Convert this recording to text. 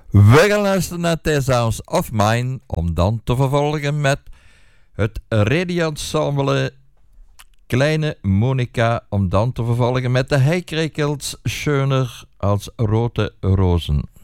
We gaan luisteren naar The Sounds of Mine, om dan te vervolgen met het radioensemble Kleine Monica, om dan te vervolgen met de Heikrekels Schöner als Rote Rozen.